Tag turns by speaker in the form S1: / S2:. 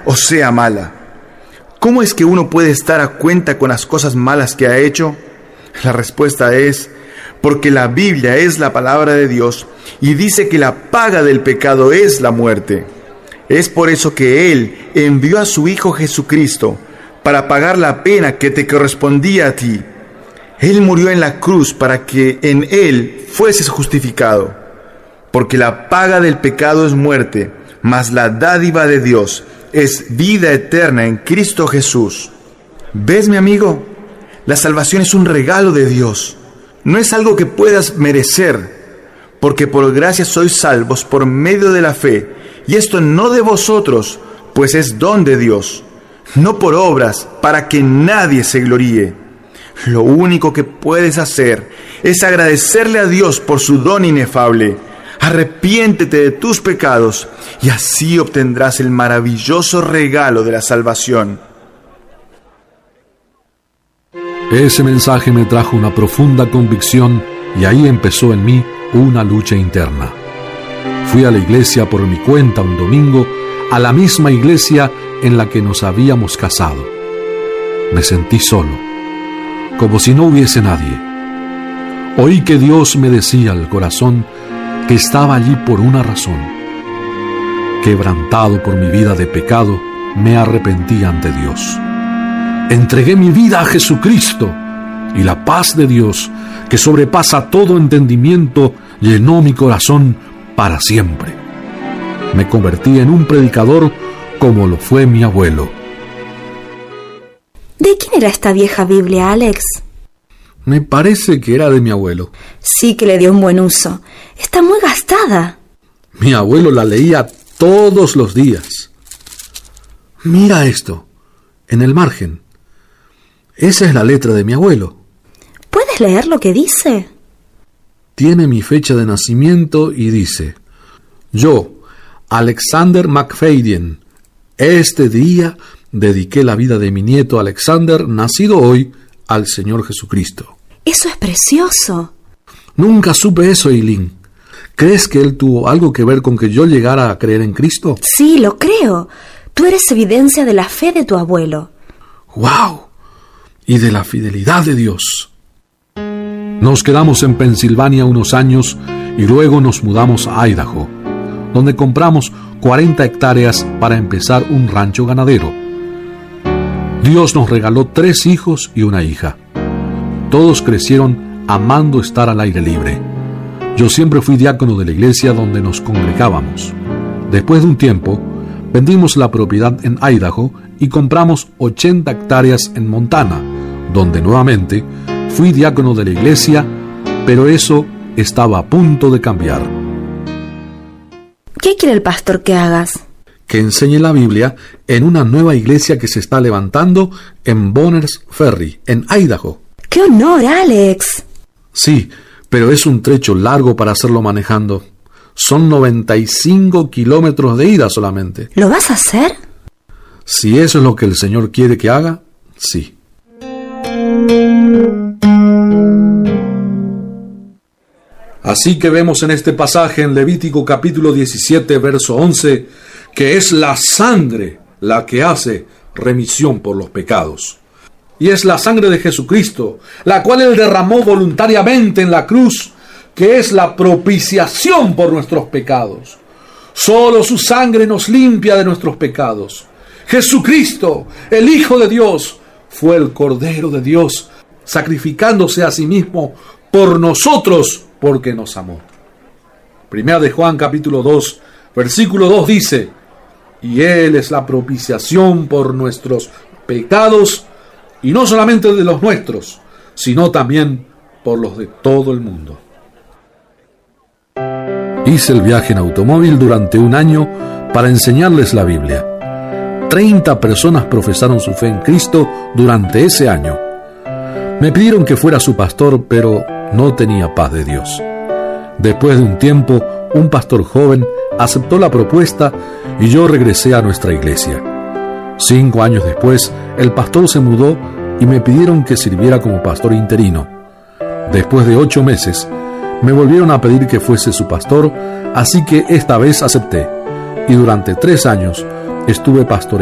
S1: o sea mala. ¿Cómo es que uno puede estar a cuenta con las cosas malas que ha hecho? La respuesta es, porque la Biblia es la palabra de Dios y dice que la paga del pecado es la muerte. Es por eso que Él envió a su Hijo Jesucristo para pagar la pena que te correspondía a ti. Él murió en la cruz para que en Él fueses justificado. Porque la paga del pecado es muerte, mas la dádiva de Dios es vida eterna en Cristo Jesús. ¿Ves, mi amigo? La salvación es un regalo de Dios. No es algo que puedas merecer, porque por gracia sois salvos por medio de la fe, y esto no de vosotros, pues es don de Dios, no por obras, para que nadie se gloríe. Lo único que puedes hacer es agradecerle a Dios por su don inefable. Arrepiéntete de tus pecados y así obtendrás el maravilloso regalo de la salvación.
S2: Ese mensaje me trajo una profunda convicción y ahí empezó en mí una lucha interna. Fui a la iglesia por mi cuenta un domingo, a la misma iglesia en la que nos habíamos casado. Me sentí solo, como si no hubiese nadie. Oí que Dios me decía al corazón que estaba allí por una razón. Quebrantado por mi vida de pecado, me arrepentí ante Dios. Entregué mi vida a Jesucristo y la paz de Dios, que sobrepasa todo entendimiento, llenó mi corazón para siempre. Me convertí en un predicador como lo fue mi abuelo.
S3: ¿De quién era esta vieja Biblia, Alex?
S2: Me parece que era de mi abuelo.
S3: Sí que le dio un buen uso. Está muy gastada.
S2: Mi abuelo la leía todos los días. Mira esto, en el margen. Esa es la letra de mi abuelo.
S3: ¿Puedes leer lo que dice?
S2: Tiene mi fecha de nacimiento y dice: yo, Alexander McFadyen, este día dediqué la vida de mi nieto Alexander, nacido hoy, al Señor Jesucristo.
S3: Eso es precioso.
S2: Nunca supe eso, Eileen. ¿Crees que él tuvo algo que ver con que yo llegara a creer en Cristo?
S3: Sí, lo creo. Tú eres evidencia de la fe de tu abuelo.
S2: ¡Wow! Y de la fidelidad de Dios. Nos quedamos en Pensilvania unos años y luego nos mudamos a Idaho, donde compramos 40 hectáreas para empezar un rancho ganadero. Dios nos regaló 3 hijos y una hija. Todos crecieron amando estar al aire libre. Yo siempre fui diácono de la iglesia donde nos congregábamos. Después de un tiempo, vendimos la propiedad en Idaho y compramos 80 hectáreas en Montana, donde nuevamente fui diácono de la iglesia, pero eso estaba a punto de cambiar.
S3: ¿Qué quiere el pastor que hagas?
S2: Que enseñe la Biblia en una nueva iglesia que se está levantando en Bonners Ferry, en Idaho.
S3: ¡Qué honor, Alex!
S2: Sí, pero es un trecho largo para hacerlo manejando. Son 95 kilómetros de ida solamente.
S3: ¿Lo vas a hacer?
S2: Si eso es lo que el Señor quiere que haga, sí. Así que vemos en este pasaje en Levítico capítulo 17, verso 11, que es la sangre la que hace remisión por los pecados. Y es la sangre de Jesucristo, la cual Él derramó voluntariamente en la cruz, que es la propiciación por nuestros pecados. Solo su sangre nos limpia de nuestros pecados. Jesucristo, el Hijo de Dios, fue el Cordero de Dios, sacrificándose a sí mismo por nosotros, porque nos amó. Primera de Juan capítulo 2, versículo 2 dice: y Él es la propiciación por nuestros pecados, y no solamente de los nuestros, sino también por los de todo el mundo. Hice el viaje en automóvil durante un año para enseñarles la Biblia. 30 personas profesaron su fe en Cristo durante ese año. Me pidieron que fuera su pastor, pero no tenía paz de Dios. Después de un tiempo, un pastor joven aceptó la propuesta y yo regresé a nuestra iglesia. 5 años después, el pastor se mudó y me pidieron que sirviera como pastor interino. Después de 8 meses, me volvieron a pedir que fuese su pastor, así que esta vez acepté. Y durante 3 años estuve pastoreando